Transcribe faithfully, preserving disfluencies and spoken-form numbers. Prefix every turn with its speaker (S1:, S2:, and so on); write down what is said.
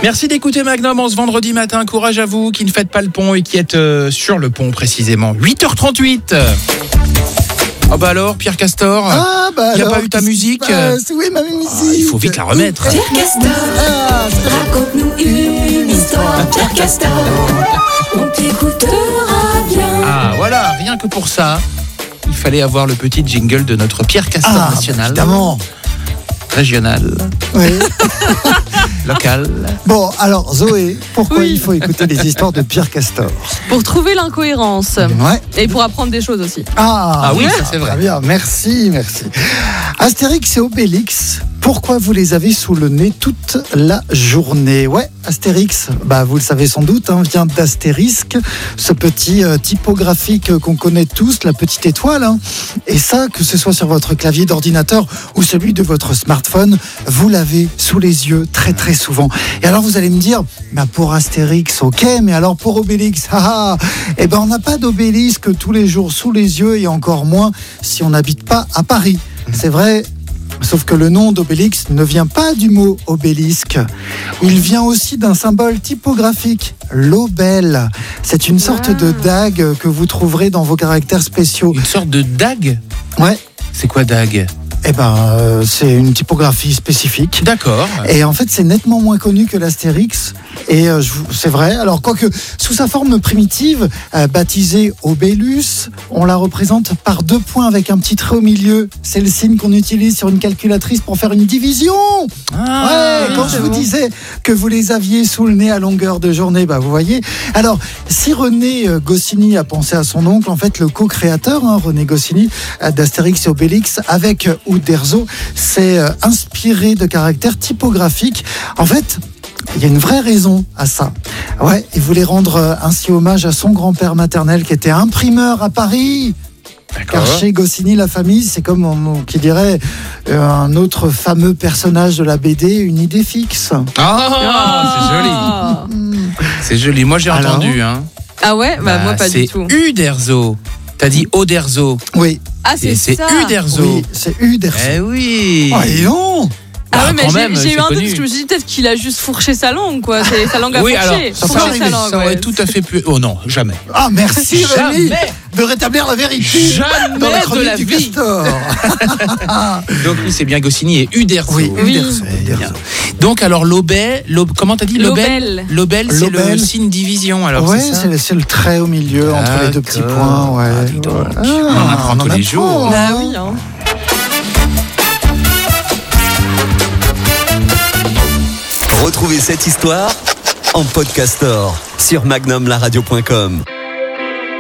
S1: Merci d'écouter Magnum en ce vendredi matin. Courage à vous qui ne faites pas le pont et qui êtes euh, sur le pont précisément. huit heures trente-huit. Ah bah alors, Pierre Castor,
S2: ah bah
S1: il n'y a
S2: alors,
S1: pas eu ta musique
S2: bah, c'est, Oui, ma musique.
S1: Ah, il faut vite la remettre.
S3: Pierre Castor,
S2: ah,
S3: raconte-nous une histoire. Pierre Castor, on t'écoutera bien.
S1: Ah voilà, rien que pour ça, il fallait avoir le petit jingle de notre Pierre Castor
S2: ah,
S1: national.
S2: Évidemment.
S1: Régional.
S2: Oui.
S1: Local.
S2: Bon, alors Zoé, pourquoi
S4: Oui.
S2: il faut écouter les histoires de Pierre Castor?
S4: Pour trouver l'incohérence.
S2: Ouais.
S4: Et pour apprendre des choses aussi.
S2: Ah,
S1: Ah oui, ça, c'est vrai.
S2: Très bien, merci, merci. Astérix et Obélix, pourquoi vous les avez sous le nez toute la journée? Ouais, Astérix, bah vous le savez sans doute, hein, vient d'astérisque, ce petit euh, typographique qu'on connaît tous, la petite étoile. Hein. Et ça, que ce soit sur votre clavier d'ordinateur ou celui de votre smartphone, vous l'avez sous les yeux très très souvent. Et alors vous allez me dire, bah pour Astérix, ok, mais alors pour Obélix, haha, eh ben on n'a pas d'obélisque tous les jours sous les yeux et encore moins si on n'habite pas à Paris. C'est vrai. Sauf que le nom d'Obélix ne vient pas du mot obélisque. Il vient aussi d'un symbole typographique, l'obèle. C'est une sorte
S4: Ah.
S2: de dague que vous trouverez dans vos caractères spéciaux.
S1: Une sorte de dague.
S2: Ouais.
S1: C'est quoi dague?
S2: Eh ben, euh, c'est une typographie spécifique.
S1: D'accord.
S2: Et en fait, c'est nettement moins connu que l'Astérix. Et euh, je vous- c'est vrai. Alors, quoique, sous sa forme primitive, euh, baptisée Obélus, on la représente par deux points avec un petit trait au milieu. C'est le signe qu'on utilise sur une calculatrice pour faire une division.
S1: Ah,
S2: Ouais, quand je
S4: c'est
S2: vous
S4: bon.
S2: disais que vous les aviez sous le nez à longueur de journée, bah vous voyez. Alors, si René euh, Goscinny a pensé à son oncle, en fait, le co-créateur, hein, René Goscinny, euh, d'Astérix et Obélix, avec euh, Uderzo, s'est euh, inspiré de caractères typographiques. En fait, il y a une vraie raison à ça. Ouais, il voulait rendre euh, ainsi hommage à son grand-père maternel qui était imprimeur à Paris. Car
S1: D'accord.
S2: chez Goscinny, la famille, c'est comme on, on- qui dirait euh, un autre fameux personnage de la B D, une idée fixe.
S1: Ah, c'est joli.
S4: Ah.
S1: C'est joli. Moi, j'ai
S2: Alors
S1: entendu. Hein.
S4: Ah ouais, bah, moi pas
S1: c'est
S4: du tout.
S1: Uderzo. T'as dit Oderzo.
S2: Oui,
S4: Ah
S1: Et
S4: c'est
S1: c'est
S4: ça.
S1: Uderzo.
S2: oui, c'est Uderzo.
S1: Eh oui.
S2: Oh, et non.
S4: Ah
S1: Bah,
S4: ouais, mais
S1: quand
S4: j'ai,
S1: même,
S4: j'ai eu
S1: c'est
S4: un doute,
S1: connu.
S4: parce que je me suis dit peut-être qu'il a juste fourché sa langue, quoi. C'est sa langue à
S1: Oui, alors,
S4: fourcher.
S2: ça peut
S4: Fourcher
S2: arriver,
S4: sa langue,
S1: Ça aurait
S4: ouais.
S1: tout à fait pu. Oh non, jamais.
S2: Ah, merci Rémi
S1: Jamais.
S2: de rétablir la vérité
S1: Jamais
S2: dans la
S1: de
S2: chronique
S1: la
S2: du
S1: vie.
S2: Castor.
S1: Donc oui, c'est bien Goscinny et Uderzo.
S2: Oui,
S4: Oui.
S2: Uderzo,
S1: Très
S2: Uderzo.
S1: bien. Donc alors l'obel, l'aub- comment t'as dit l'obel?
S4: L'obel.
S1: L'obel, c'est le
S2: L'obel.
S1: signe division. Alors
S2: Ouais,
S1: c'est ça.
S2: c'est, le- c'est le trait au milieu entre les deux petits
S1: D'accord.
S2: points. Ouais.
S1: Ah, dis donc.
S2: Ah,
S1: On en apprend tous
S2: en
S1: les jours.
S2: apprend.
S4: Bah oui, hein.
S5: Retrouvez cette histoire en podcastor sur magnum la radio point com.